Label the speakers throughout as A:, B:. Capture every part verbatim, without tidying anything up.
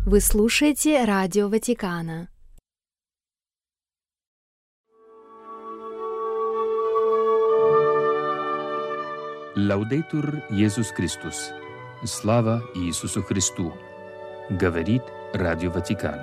A: Вы слушаете Радио Ватикана.
B: Лаудейтур Иисус Христос. Слава Иисусу Христу. Говорит Радио Ватикан.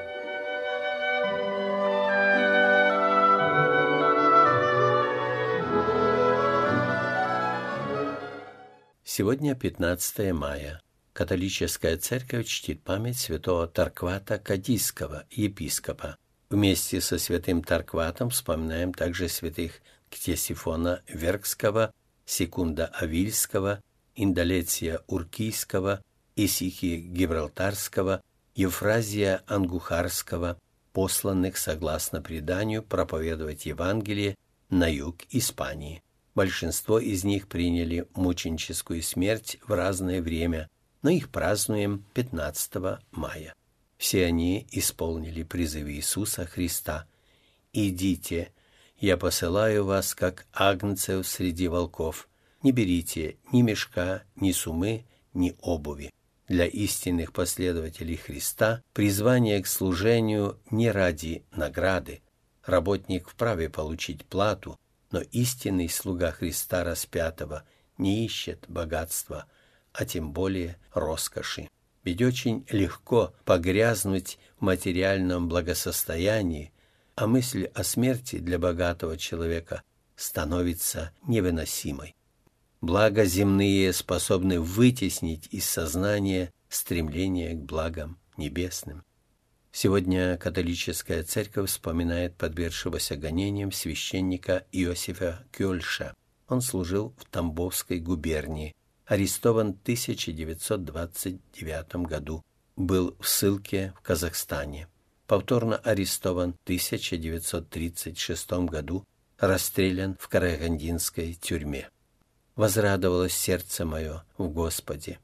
C: Сегодня пятнадцатое мая. Католическая церковь чтит память святого Торквата Кадисского, епископа. Вместе со святым Торкватом вспоминаем также святых Ктесифона Вергского, Секунда Авильского, Индолеция Уркийского, Исихи Гибралтарского, Евфразия Ангухарского, посланных, согласно преданию, проповедовать Евангелие на юг Испании. Большинство из них приняли мученическую смерть в разное время, но их празднуем пятнадцатого мая. Все они исполнили призыв Иисуса Христа: «Идите, я посылаю вас, как агнцев среди волков. Не берите ни мешка, ни сумы, ни обуви». Для истинных последователей Христа призвание к служению не ради награды. Работник вправе получить плату, но истинный слуга Христа распятого не ищет богатства, а тем более роскоши. Ведь очень легко погрязнуть в материальном благосостоянии, а мысль о смерти для богатого человека становится невыносимой. Блага земные способны вытеснить из сознания стремление к благам небесным. Сегодня католическая церковь вспоминает подвергшегося гонениям священника Иосифа Кёльша. Он служил в Тамбовской губернии, арестован в тысяча девятьсот двадцать девятом году, был в ссылке в Казахстане. Повторно арестован в тысяча девятьсот тридцать шестом году, расстрелян в Карагандинской тюрьме. Возрадовалось сердце мое в Господе.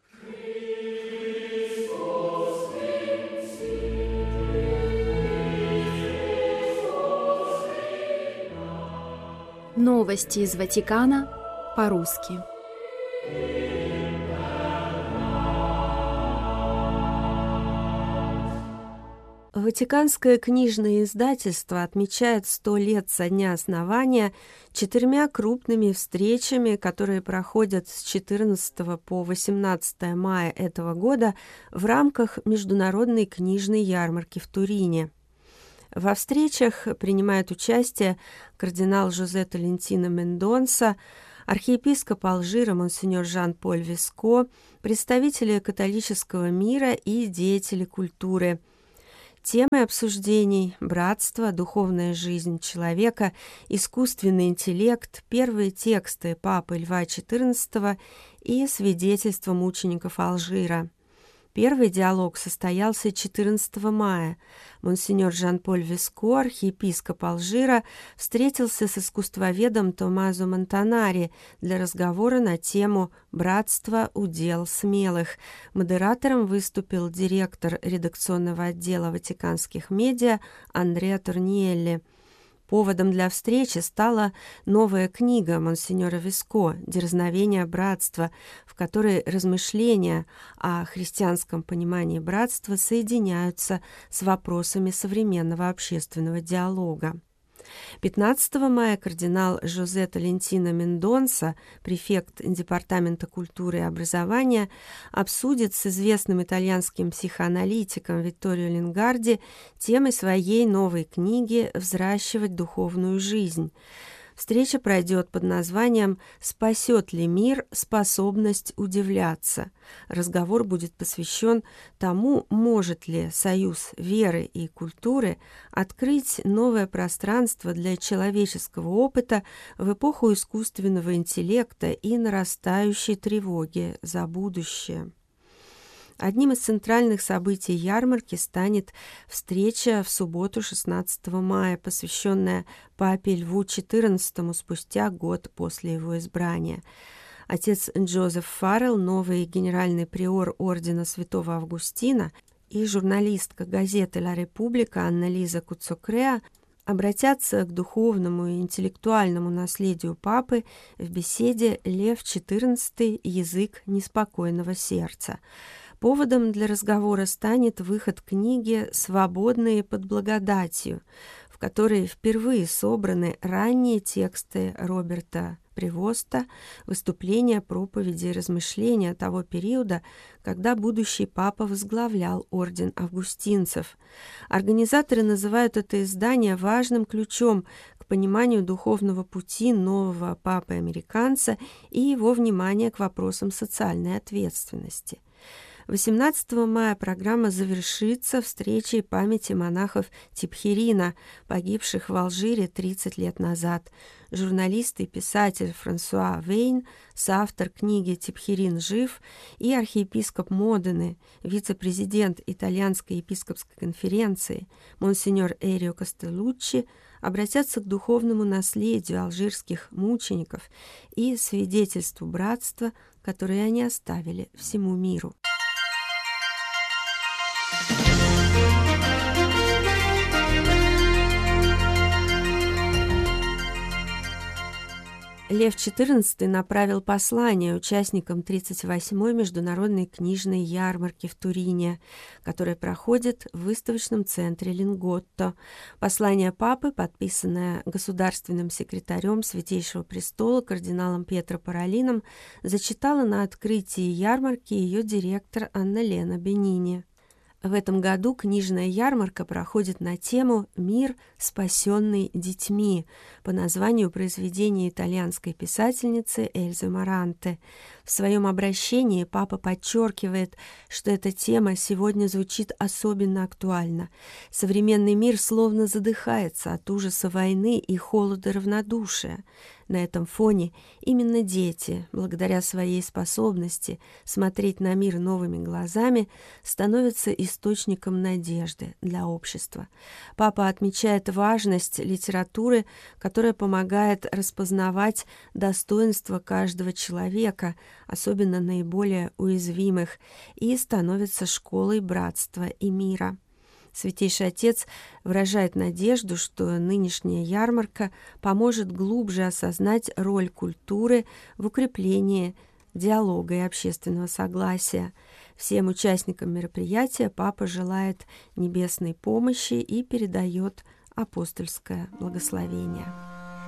A: Новости из Ватикана по-русски.
D: Ватиканское книжное издательство отмечает сто лет со дня основания четырьмя крупными встречами, которые проходят с четырнадцатого по восемнадцатое мая этого года в рамках Международной книжной ярмарки в Турине. Во встречах принимают участие кардинал Жозе Толентино Мендонса, архиепископ Алжира монсеньор Жан-Поль Виско, представители католического мира и деятели культуры. Темы обсуждений – братство, духовная жизнь человека, искусственный интеллект, первые тексты Папы Льва четырнадцатого и свидетельства мучеников Алжира. Первый диалог состоялся четырнадцатого мая. Монсеньор Жан-Поль Виско, архиепископ Алжира, встретился с искусствоведом Томазо Монтанари для разговора на тему «Братство – удел смелых». Модератором выступил директор редакционного отдела ватиканских медиа Андреа Торниелли. Поводом для встречи стала новая книга монсеньора Виско «Дерзновение братства», в которой размышления о христианском понимании братства соединяются с вопросами современного общественного диалога. пятнадцатого мая кардинал Жозе Толентино Мендонса, префект Департамента культуры и образования, обсудит с известным итальянским психоаналитиком Витторио Лингарди темы своей новой книги «Взращивать духовную жизнь». Встреча пройдет под названием «Спасет ли мир способность удивляться?». Разговор будет посвящен тому, может ли союз веры и культуры открыть новое пространство для человеческого опыта в эпоху искусственного интеллекта и нарастающей тревоги за будущее. Одним из центральных событий ярмарки станет встреча в субботу шестнадцатого мая, посвященная Папе Льву четырнадцатому спустя год после его избрания. Отец Джозеф Фаррелл, новый генеральный приор ордена Святого Августина, и журналистка газеты «Ла Република» Анна-Лиза Куцокреа обратятся к духовному и интеллектуальному наследию Папы в беседе «Лев четырнадцатый. Язык неспокойного сердца». Поводом для разговора станет выход книги «Свободные под благодатью», в которой впервые собраны ранние тексты Роберта Превоста, выступления, проповеди и размышления того периода, когда будущий папа возглавлял орден августинцев. Организаторы называют это издание важным ключом к пониманию духовного пути нового папы-американца и его внимания к вопросам социальной ответственности. восемнадцатого мая программа завершится встречей памяти монахов Тибхирина, погибших в Алжире тридцать лет назад. Журналист и писатель Франсуа Вейн, соавтор книги «Тибхирин жив», и архиепископ Модены, вице-президент Итальянской епископской конференции, монсеньор Эрио Костелуччи, обратятся к духовному наследию алжирских мучеников и свидетельству братства, которое они оставили всему миру. Лев четырнадцатый направил послание участникам тридцать восьмой международной книжной ярмарки в Турине, которая проходит в выставочном центре Линготто. Послание папы, подписанное государственным секретарем Святейшего престола кардиналом Пьетро Паролином, зачитала на открытии ярмарки ее директор Анна-Лена Бенини. В этом году книжная ярмарка проходит на тему «Мир, спасенный детьми» по названию произведения итальянской писательницы Эльзы Маранте. В своем обращении папа подчеркивает, что эта тема сегодня звучит особенно актуально. Современный мир словно задыхается от ужаса войны и холода равнодушия. На этом фоне именно дети, благодаря своей способности смотреть на мир новыми глазами, становятся источником надежды для общества. Папа отмечает важность литературы, которая помогает распознавать достоинства каждого человека, особенно наиболее уязвимых, и становится школой братства и мира. Святейший Отец выражает надежду, что нынешняя ярмарка поможет глубже осознать роль культуры в укреплении диалога и общественного согласия. Всем участникам мероприятия папа желает небесной помощи и передает апостольское благословение.